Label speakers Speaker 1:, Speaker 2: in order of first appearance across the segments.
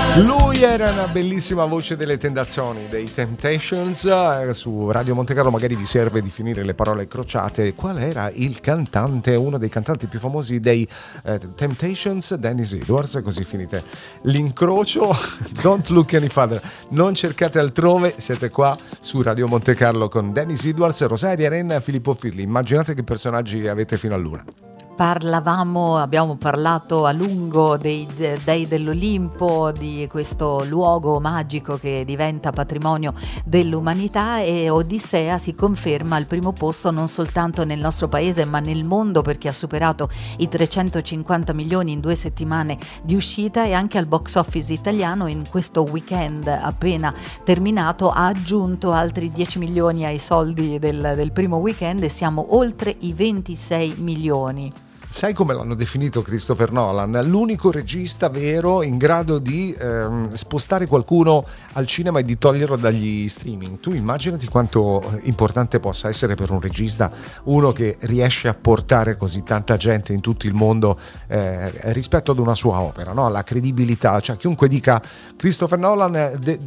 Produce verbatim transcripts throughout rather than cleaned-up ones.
Speaker 1: Lui era una bellissima voce delle tentazioni dei Temptations. eh, Su Radio Montecarlo magari vi serve di finire le parole crociate. Qual era il cantante, uno dei cantanti più famosi dei eh, Temptations? Dennis Edwards. Così finite l'incrocio. Don't look any further, non cercate altrove, siete qua su Radio Montecarlo con Dennis Edwards, Rosaria Renna e Filippo Firli. Immaginate che personaggi avete fino all'una.
Speaker 2: Parlavamo, abbiamo parlato a lungo dei dei dell'Olimpo, di questo luogo magico che diventa patrimonio dell'umanità, e Odissea si conferma al primo posto non soltanto nel nostro paese ma nel mondo, perché ha superato i trecentocinquanta milioni in due settimane di uscita, e anche al box office italiano in questo weekend appena terminato ha aggiunto altri dieci milioni ai soldi del, del primo weekend, e siamo oltre i ventisei milioni.
Speaker 1: Sai come l'hanno definito Christopher Nolan? L'unico regista vero in grado di ehm, spostare qualcuno al cinema e di toglierlo dagli streaming. Tu immaginati quanto importante possa essere per un regista uno che riesce a portare così tanta gente in tutto il mondo eh, rispetto ad una sua opera, no? La credibilità, cioè chiunque dica Christopher Nolan de-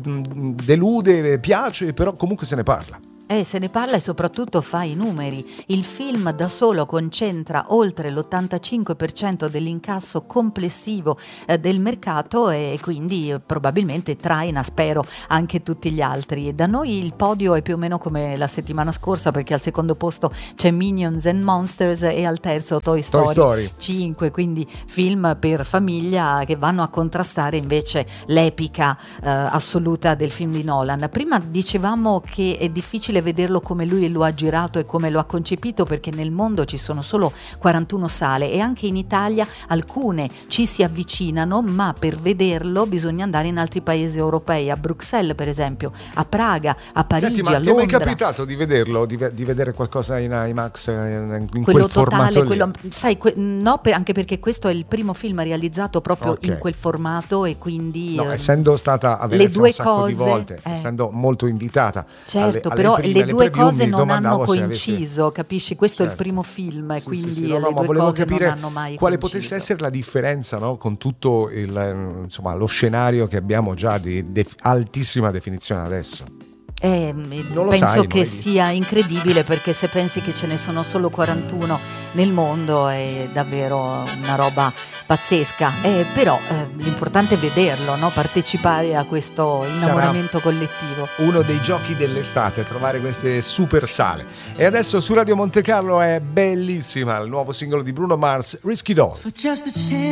Speaker 1: delude, piace, però comunque se ne parla.
Speaker 2: Eh, se ne parla e soprattutto fa i numeri. Il film da solo concentra oltre l'ottantacinque per cento dell'incasso complessivo eh, del mercato, e quindi eh, probabilmente traina, spero, anche tutti gli altri. Da noi il podio è più o meno come la settimana scorsa, perché al secondo posto c'è Minions and Monsters e al terzo Toy Story,
Speaker 1: Toy Story
Speaker 2: cinque, quindi film per famiglia che vanno a contrastare invece l'epica eh, assoluta del film di Nolan. Prima dicevamo che è difficile vederlo come lui lo ha girato e come lo ha concepito, perché nel mondo ci sono solo quarantuno sale e anche in Italia alcune ci si avvicinano, ma per vederlo bisogna andare in altri paesi europei, a Bruxelles per esempio, a Praga, a Parigi,
Speaker 1: Senti, ma
Speaker 2: a
Speaker 1: ti è mai
Speaker 2: Londra.
Speaker 1: capitato di vederlo, di, ve- di vedere qualcosa in IMAX, in, in
Speaker 2: quello
Speaker 1: quel formato
Speaker 2: totale,
Speaker 1: lì?
Speaker 2: quello, sai, que- no, per, anche perché questo è il primo film realizzato proprio
Speaker 1: Okay.
Speaker 2: in quel formato, e quindi
Speaker 1: No,
Speaker 2: eh,
Speaker 1: essendo stata a
Speaker 2: le
Speaker 1: Venezia
Speaker 2: due
Speaker 1: un sacco
Speaker 2: cose,
Speaker 1: di volte,
Speaker 2: eh.
Speaker 1: essendo molto invitata
Speaker 2: certo,
Speaker 1: alle, alle
Speaker 2: però
Speaker 1: prime,
Speaker 2: le
Speaker 1: alle
Speaker 2: due
Speaker 1: preview,
Speaker 2: cose
Speaker 1: mi
Speaker 2: non hanno
Speaker 1: domandavo se avessi-
Speaker 2: coinciso, capisci? Questo è il
Speaker 1: Certo.
Speaker 2: primo film,
Speaker 1: Sì,
Speaker 2: quindi
Speaker 1: sì, sì, no, no,
Speaker 2: le
Speaker 1: ma
Speaker 2: due
Speaker 1: volevo
Speaker 2: cose
Speaker 1: capire
Speaker 2: non hanno mai
Speaker 1: quale
Speaker 2: coinciso.
Speaker 1: potesse essere la differenza, no? Con tutto il, eh, insomma, lo scenario che abbiamo già di def- altissima definizione adesso.
Speaker 2: Eh,
Speaker 1: Non lo
Speaker 2: penso
Speaker 1: sai, non
Speaker 2: che
Speaker 1: l'hai visto.
Speaker 2: sia incredibile, perché se pensi che ce ne sono solo quarantuno nel mondo è davvero una roba pazzesca. Eh, però eh, l'importante è vederlo, no? Partecipare a questo innamoramento collettivo.
Speaker 1: Uno dei giochi dell'estate, trovare queste super sale. E adesso su Radio Montecarlo è bellissima il nuovo singolo di Bruno Mars, Risky Doll.
Speaker 3: For just a chance